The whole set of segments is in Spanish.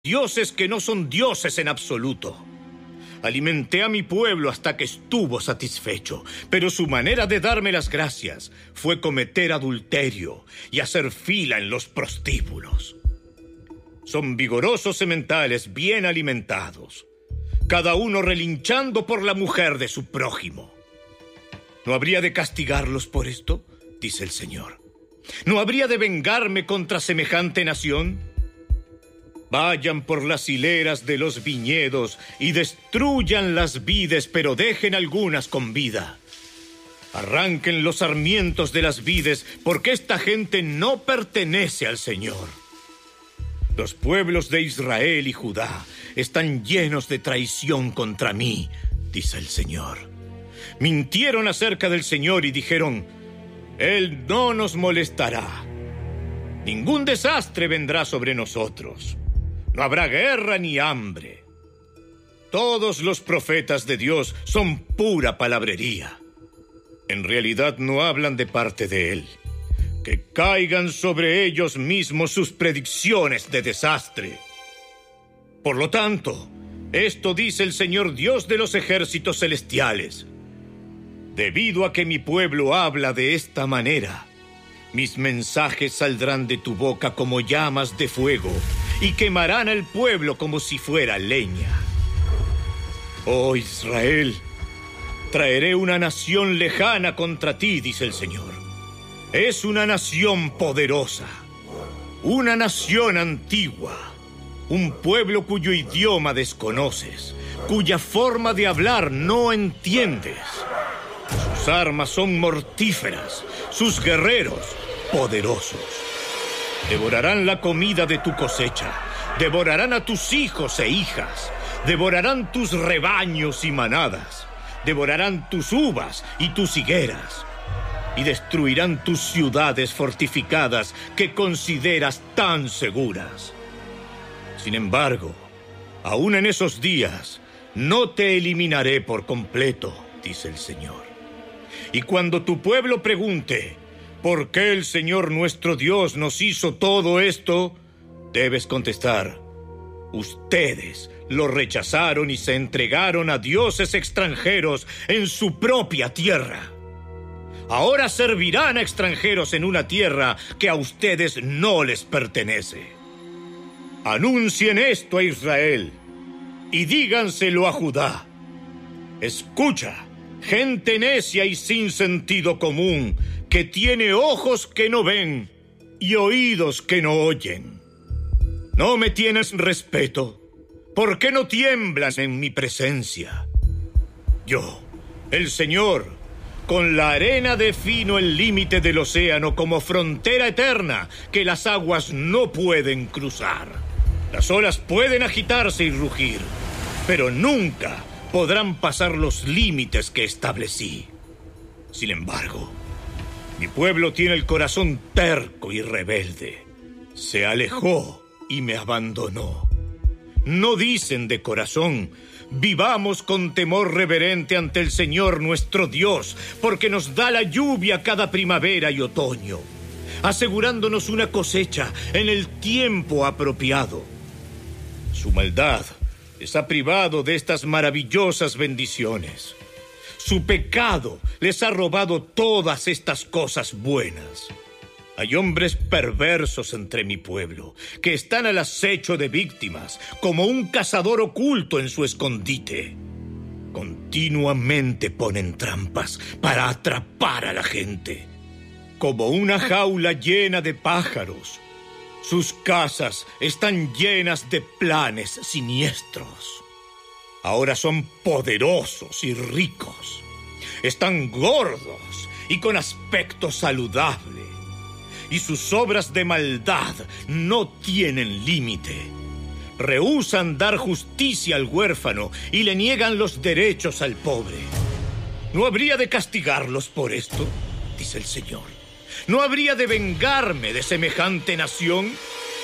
dioses que no son dioses en absoluto. Alimenté a mi pueblo hasta que estuvo satisfecho, pero su manera de darme las gracias fue cometer adulterio y hacer fila en los prostíbulos. Son vigorosos sementales bien alimentados, cada uno relinchando por la mujer de su prójimo. ¿No habría de castigarlos por esto?, dice el Señor. ¿No habría de vengarme contra semejante nación? Vayan por las hileras de los viñedos y destruyan las vides, pero dejen algunas con vida. Arranquen los sarmientos de las vides, porque esta gente no pertenece al Señor. Los pueblos de Israel y Judá están llenos de traición contra mí, dice el Señor. Mintieron acerca del Señor y dijeron: Él no nos molestará. Ningún desastre vendrá sobre nosotros. No habrá guerra ni hambre. Todos los profetas de Dios son pura palabrería. En realidad no hablan de parte de Él. Que caigan sobre ellos mismos sus predicciones de desastre. Por lo tanto, esto dice el Señor Dios de los ejércitos celestiales: debido a que mi pueblo habla de esta manera, mis mensajes saldrán de tu boca como llamas de fuego y quemarán al pueblo como si fuera leña. Oh Israel, traeré una nación lejana contra ti, dice el Señor. Es una nación poderosa, una nación antigua, un pueblo cuyo idioma desconoces, cuya forma de hablar no entiendes. Sus armas son mortíferas, sus guerreros poderosos. Devorarán la comida de tu cosecha, devorarán a tus hijos e hijas, devorarán tus rebaños y manadas, devorarán tus uvas y tus higueras, y destruirán tus ciudades fortificadas que consideras tan seguras. Sin embargo, aún en esos días, no te eliminaré por completo, dice el Señor. Y cuando tu pueblo pregunte: ¿por qué el Señor nuestro Dios nos hizo todo esto?, debes contestar: ustedes lo rechazaron y se entregaron a dioses extranjeros en su propia tierra. Ahora servirán a extranjeros en una tierra que a ustedes no les pertenece. Anuncien esto a Israel y díganselo a Judá. Escucha, gente necia y sin sentido común, que tiene ojos que no ven y oídos que no oyen. ¿No me tienes respeto? ¿Por qué no tiemblas en mi presencia? Yo, el Señor, con la arena defino el límite del océano como frontera eterna que las aguas no pueden cruzar. Las olas pueden agitarse y rugir, pero nunca podrán pasar los límites que establecí. Sin embargo, mi pueblo tiene el corazón terco y rebelde. Se alejó y me abandonó. No dicen de corazón: vivamos con temor reverente ante el Señor nuestro Dios, porque nos da la lluvia cada primavera y otoño, asegurándonos una cosecha en el tiempo apropiado. Su maldad les ha privado de estas maravillosas bendiciones. Su pecado les ha robado todas estas cosas buenas. Hay hombres perversos entre mi pueblo, que están al acecho de víctimas, como un cazador oculto en su escondite. Continuamente ponen trampas para atrapar a la gente, como una jaula llena de pájaros. Sus casas están llenas de planes siniestros. Ahora son poderosos y ricos. Están gordos y con aspecto saludable. Y sus obras de maldad no tienen límite. Rehúsan dar justicia al huérfano y le niegan los derechos al pobre. ¿No habría de castigarlos por esto?, dice el Señor. ¿No habría de vengarme de semejante nación?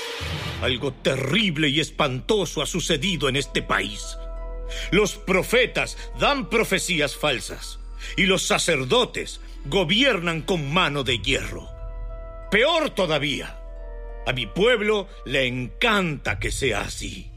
Algo terrible y espantoso ha sucedido en este país. Los profetas dan profecías falsas y los sacerdotes gobiernan con mano de hierro. Peor todavía, A mi pueblo le encanta que sea así.